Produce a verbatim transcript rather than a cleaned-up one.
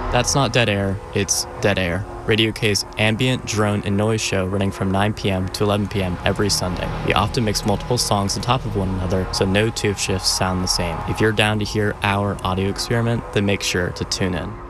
That's not dead air, it's Dead Air, Radio K's ambient, drone, and noise show running from nine p.m. to eleven p.m. every Sunday. We often mix multiple songs on top of one another, so no two shifts sound the same. If you're down to hear our audio experiment, then make sure to tune in.